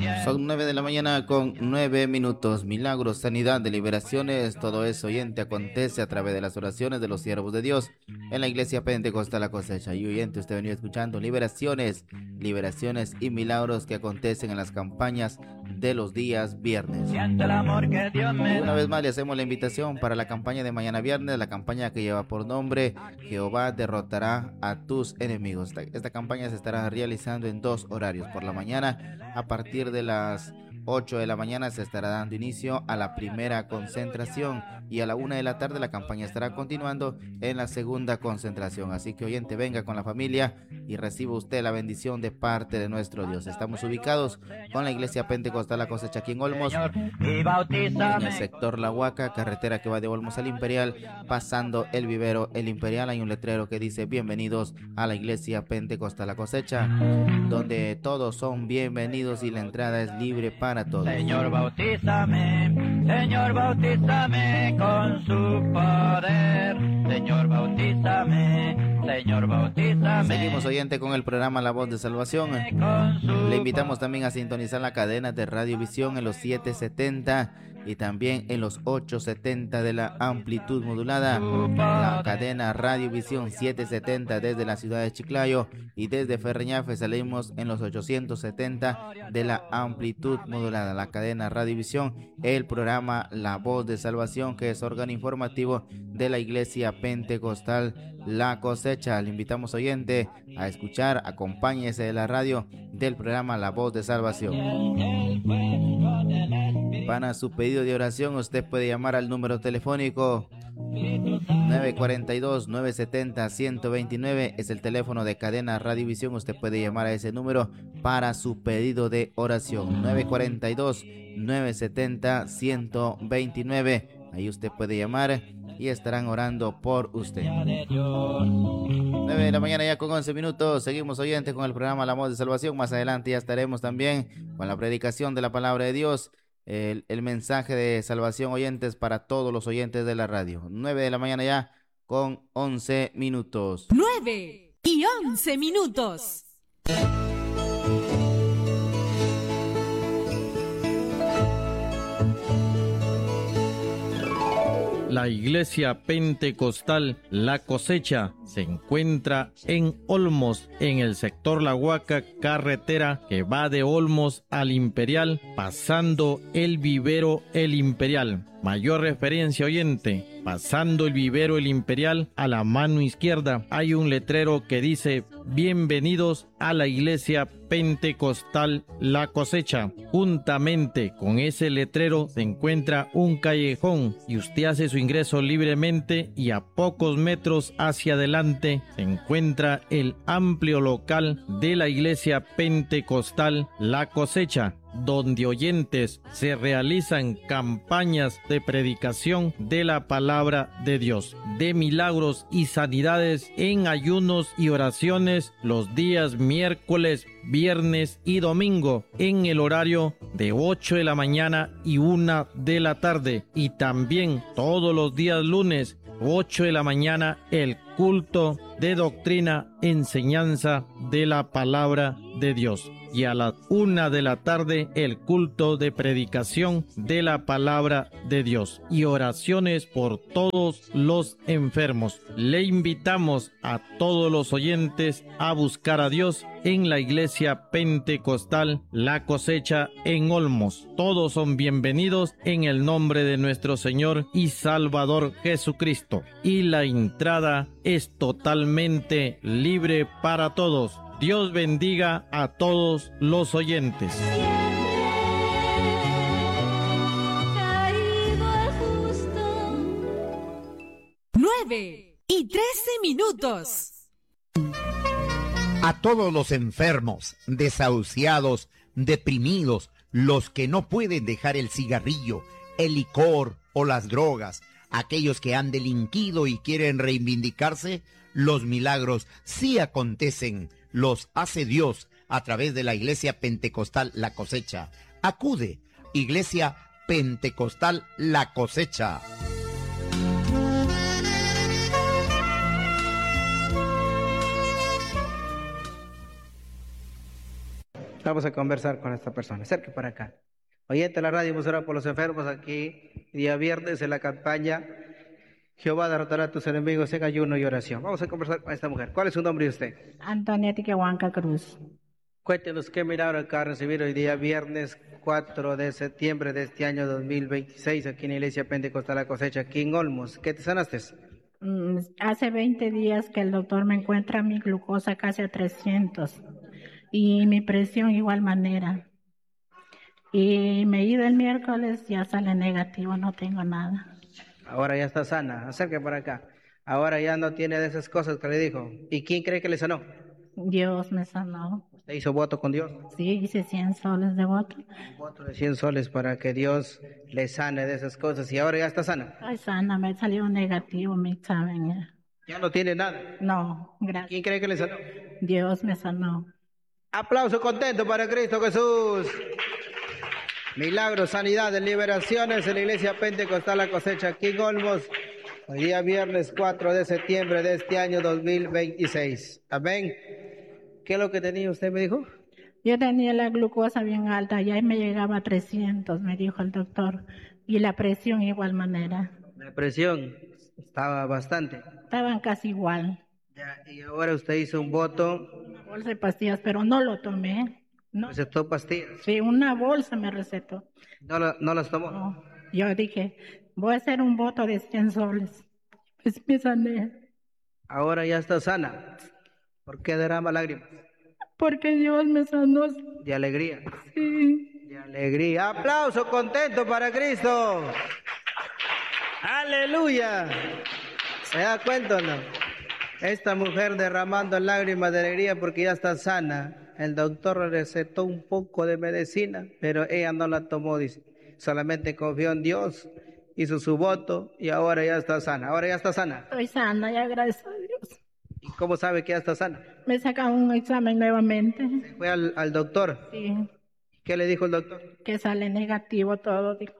Son 9 de la mañana con 9 minutos. Milagros, sanidad, deliberaciones, todo eso, oyente, acontece a través de las oraciones de los siervos de Dios en la Iglesia Pentecostal La Cosecha. Y oyente, usted ha venido escuchando liberaciones y milagros que acontecen en las campañas de los días viernes. Y una vez más le hacemos la invitación para la campaña de mañana viernes, la campaña que lleva por nombre Jehová derrotará a tus enemigos. Esta campaña se estará realizando en 2 horarios. Por la mañana, a partir de las 8 de la mañana se estará dando inicio a la primera concentración y a la 1 de la tarde la campaña estará continuando en la segunda concentración. Así que oyente, venga con la familia y reciba usted la bendición de parte de nuestro Dios. Estamos ubicados con la Iglesia Pentecostal La Cosecha aquí en Olmos, en el sector La Huaca, carretera que va de Olmos al Imperial, pasando el vivero El Imperial. Hay un letrero que dice: bienvenidos a la Iglesia Pentecostal La Cosecha, donde todos son bienvenidos y la entrada es libre para todos. Señor, bautízame con su poder. Señor, bautízame, Señor, bautízame. Seguimos, oyente, con el programa La Voz de Salvación. Le invitamos también a sintonizar la cadena de Radiovisión en los 770 y también en los 870 de la amplitud modulada. La cadena Radiovisión 770 desde la ciudad de Chiclayo, y desde Ferreñafe salimos en los 870 de la amplitud modulada. La cadena Radiovisión, el programa La Voz de Salvación, que es órgano informativo de la Iglesia Pentecostal La Cosecha. Le invitamos, oyente, a escuchar, acompáñese de la radio del programa La Voz de Salvación. Para su pedido de oración, usted puede llamar al número telefónico 942-970-129. Es el teléfono de cadena Radiovisión. Usted puede llamar a ese número para su pedido de oración. 942-970-129. Ahí usted puede llamar y estarán orando por usted. 9 de la mañana ya con 11 minutos. Seguimos, oyentes, con el programa La Voz de Salvación. Más adelante ya estaremos también con la predicación de la palabra de Dios. El mensaje de salvación, oyentes, para todos los oyentes de la radio. 9 de la mañana ya con 11 minutos. 9 y 11 minutos. La Iglesia Pentecostal La Cosecha se encuentra en Olmos, en el sector La Huaca, carretera que va de Olmos al Imperial, pasando el vivero El Imperial. Mayor referencia, oyente, pasando el vivero El Imperial, a la mano izquierda hay un letrero que dice: bienvenidos a la Iglesia Pentecostal La Cosecha. Juntamente con ese letrero se encuentra un callejón y usted hace su ingreso libremente, y a pocos metros hacia adelante se encuentra el amplio local de la Iglesia Pentecostal La Cosecha, donde, oyentes, se realizan campañas de predicación de la palabra de Dios, de milagros y sanidades en ayunos y oraciones los días miércoles, viernes y domingo, en el horario de 8 de la mañana y 1 de la tarde, y también todos los días lunes 8 de la mañana el culto de doctrina, enseñanza de la palabra de Dios, y a las 1 de la tarde el culto de predicación de la palabra de Dios y oraciones por todos los enfermos. Le invitamos a todos los oyentes a buscar a Dios en la Iglesia Pentecostal La Cosecha en Olmos. Todos son bienvenidos en el nombre de nuestro Señor y Salvador Jesucristo, y la entrada es totalmente libre para todos. Dios bendiga a todos los oyentes. 9 y 13 minutos. A todos los enfermos, desahuciados, deprimidos, los que no pueden dejar el cigarrillo, el licor o las drogas, aquellos que han delinquido y quieren reivindicarse, los milagros sí acontecen. Los hace Dios a través de la Iglesia Pentecostal La Cosecha. Acude, Iglesia Pentecostal La Cosecha. Vamos a conversar con esta persona. Acerque para acá. Oyente de la radio, vamos a orar por los enfermos aquí. Día viernes en la campaña. Jehová derrotará a tus enemigos en ayuno y oración. Vamos a conversar con esta mujer. ¿Cuál es su nombre de usted? Antonieta Huanca Cruz. Cuéntenos qué milagro acá recibir hoy día viernes 4 de septiembre de este año 2026 aquí en la Iglesia Pentecostal La Cosecha, aquí en Olmos. ¿Qué te sanaste? Hace 20 días que el doctor me encuentra mi glucosa casi a 300 y mi presión igual manera. Y me he ido el miércoles, ya sale negativo, no tengo nada. Ahora ya está sana. Acerque para acá. Ahora ya no tiene de esas cosas que le dijo. ¿Y quién cree que le sanó? Dios me sanó. ¿Usted hizo voto con Dios? Sí, hice 100 soles de voto. Un voto de 100 soles para que Dios le sane de esas cosas. Y ahora ya está sana. Ay, sana, me salió negativo mi examen. Ya no tiene nada. No, gracias. ¿Quién cree que le sanó? Dios me sanó. Aplauso contento para Cristo Jesús. Milagros, sanidades, liberaciones en la Iglesia Pentecostal La Cosecha aquí en Olmos. Hoy día viernes 4 de septiembre de este año 2026. Amén. ¿Qué es lo que tenía usted, me dijo? Yo tenía la glucosa bien alta, ya me llegaba a 300, me dijo el doctor. Y la presión igual manera. La presión estaba bastante. Estaban casi igual. Ya, y ahora usted hizo un voto. Una bolsa de pastillas, pero no lo tomé. No. Recetó pastillas. Sí, una bolsa me recetó. No las tomó. No. Yo dije, voy a hacer un voto de 100 soles. Pues me sané. Ahora ya está sana. ¿Por qué derrama lágrimas? Porque Dios me sanó. De alegría. Sí. De alegría. Aplauso contento para Cristo. Aleluya. ¿Se da cuenta o no? Esta mujer derramando lágrimas de alegría porque ya está sana. El doctor le recetó un poco de medicina, pero ella no la tomó, dice. Solamente confió en Dios, hizo su voto y ahora ya está sana. Ahora ya está sana. Estoy sana, ya gracias a Dios. ¿Y cómo sabe que ya está sana? Me sacan un examen nuevamente. ¿Se fue al doctor? Sí. ¿Qué le dijo el doctor? Que sale negativo todo, dijo.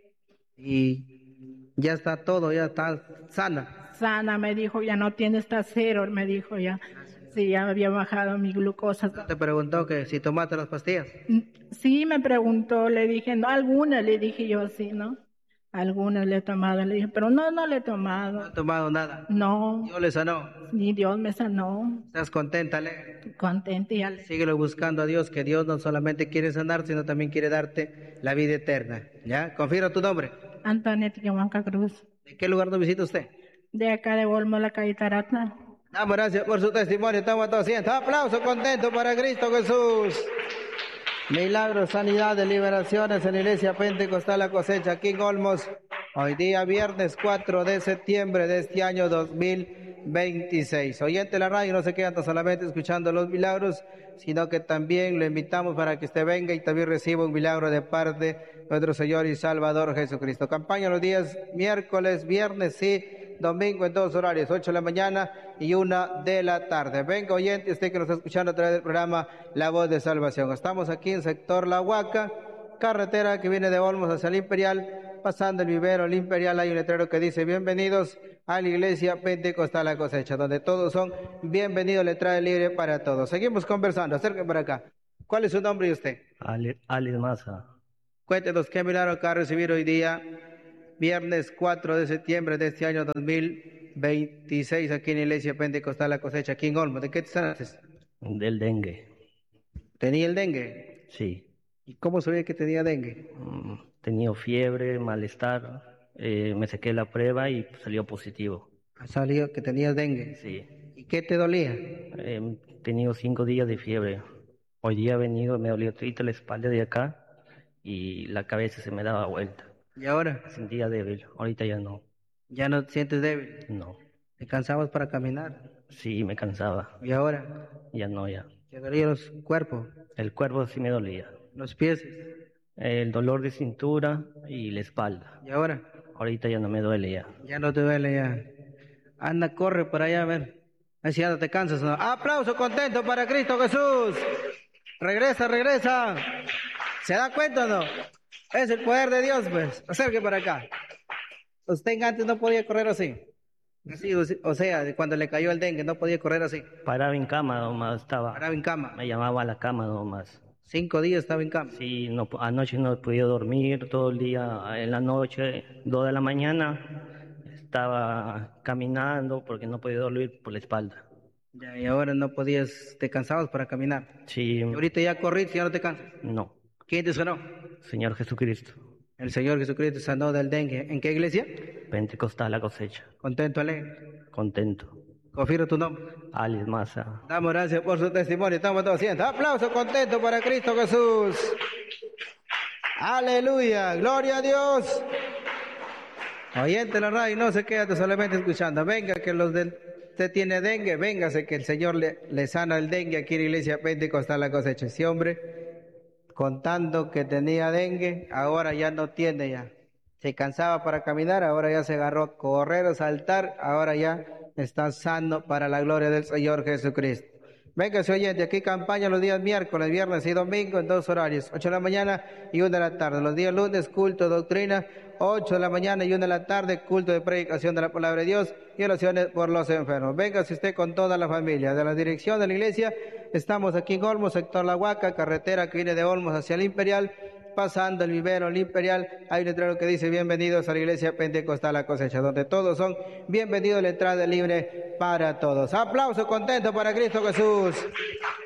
Y ya está todo, ya está sana. Sana, me dijo, ya no tiene, está cero, me dijo ya. Sí, ya había bajado mi glucosa. ¿No te preguntó que si tomaste las pastillas? Sí, me preguntó, le dije, no, algunas, le dije yo sí, ¿no? Algunas le he tomado, le dije, pero no le he tomado. No he tomado nada. No. Dios le sanó. Ni Dios me sanó. ¿Estás contenta, alegre? Contenta y alegre. Síguelo buscando a Dios, que Dios no solamente quiere sanar, sino también quiere darte la vida eterna. ¿Ya? Confirma tu nombre. Antonieta Huanca Cruz. ¿De qué lugar nos visita usted? De acá de Olmos, la calle Taratna. Damos gracias por su testimonio. Estamos todos siendo. Aplauso contento para Cristo Jesús. Milagros, sanidades, liberaciones en la Iglesia Pentecostal La Cosecha aquí en Olmos. Hoy día viernes 4 de septiembre de este año 2026. Oyente de la radio no se quedan tan solamente escuchando los milagros, sino que también lo invitamos para que usted venga y también reciba un milagro de parte de nuestro Señor y Salvador Jesucristo. Campaña los días miércoles, viernes y domingo en dos horarios, 8 de la mañana y 1 de la tarde. Venga oyente, usted que nos está escuchando a través del programa La Voz de Salvación. Estamos aquí en sector La Huaca, carretera que viene de Olmos hacia el Imperial, pasando el vivero, el Imperial, hay un letrero que dice bienvenidos a la Iglesia Pentecostal La Cosecha, donde todos son bienvenidos, le trae libre para todos. Seguimos conversando, acérquense para acá. ¿Cuál es su nombre y usted? Alex Maza. Cuéntenos qué milagro acá recibir hoy día, viernes 4 de septiembre de este año 2026, aquí en la Iglesia Pentecostal La Cosecha, aquí en Olmos. ¿De qué te sanaste? Del dengue. ¿Tenía el dengue? Sí. ¿Y cómo sabía que tenía dengue? Tenía fiebre, malestar, me saqué la prueba y salió positivo. ¿Ha salido que tenías dengue? Sí. ¿Y qué te dolía? He tenido 5 días de fiebre. Hoy día he venido, me dolió toda la espalda de acá y la cabeza se me daba vuelta. ¿Y ahora? Me sentía débil, ahorita ya no. ¿Ya no te sientes débil? No. ¿Te cansabas para caminar? Sí, me cansaba. ¿Y ahora? Ya no, ya. ¿Te dolía los cuerpos? El cuerpo sí me dolía. ¿Los pies? El dolor de cintura y la espalda. ¿Y ahora? Ahorita ya no me duele ya. Ya no te duele ya. Anda, corre por allá a ver. Así ya no te cansas, ¿no? ¡Aplauso contento para Cristo Jesús! Regresa. ¿Se da cuenta o no? Es el poder de Dios, pues. Acerque para acá. Usted antes no podía correr así. Así, o sea, cuando le cayó el dengue, no podía correr así. Paraba en cama nomás estaba. Paraba en cama. Me llamaba a la cama nomás. 5 días estaba en cama. Sí, no, anoche no he podido dormir, todo el día, en la noche, 2 de la mañana, estaba caminando porque no podía dormir por la espalda. Ya, y ahora no podías, te cansabas para caminar. Sí, Y ahorita ya corriste, ya no te cansas. no, ¿Quién te sanó? Señor Jesucristo, El Señor Jesucristo sanó del dengue. ¿En qué iglesia? Pentecostal la cosecha, Contento, alegre. contento. Confirmo tu nombre. Alice Maza. Damos gracias por su testimonio. Estamos todos siendo. Aplauso contento para Cristo Jesús. Aleluya. Gloria a Dios. Oyente de la radio, no se quédate solamente escuchando. Venga, que usted tiene dengue. Véngase, que el Señor le sana el dengue aquí en la iglesia Pentecostal la cosecha. Ese hombre, contando que tenía dengue, ahora ya no tiene ya. Se cansaba para caminar, ahora ya se agarró a correr, a saltar, ahora ya está sano para la gloria del Señor Jesucristo. Venga, oyente, aquí campaña los días miércoles, viernes y domingo en 2 horarios, 8 de la mañana y 1 de la tarde. Los días lunes, culto de doctrina, 8 de la mañana y 1 de la tarde, culto de predicación de la palabra de Dios y oraciones por los enfermos. Venga si usted con toda la familia. De la dirección de la iglesia, estamos aquí en Olmos, sector La Huaca, carretera que viene de Olmos hacia el Imperial, pasando el vivero, el Imperial, hay un letrero que dice bienvenidos a la iglesia Pentecostal la cosecha, donde todos son bienvenidos, la entrada libre para todos. Aplauso contento para Cristo Jesús.